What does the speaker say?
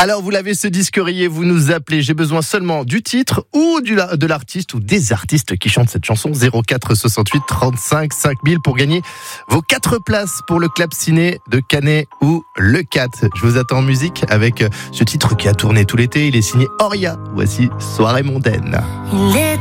Alors vous l'avez, ce disque rayé, vous nous appelez. J'ai besoin seulement du titre ou de l'artiste ou des artistes qui chantent cette chanson. 04 68 35 5000 pour gagner vos 4 places pour le Clap Ciné de Canet ou Le 4. Je vous attends en musique avec ce titre qui a tourné tout l'été. Il est signé Oria. Voici Soirée mondaine. Il est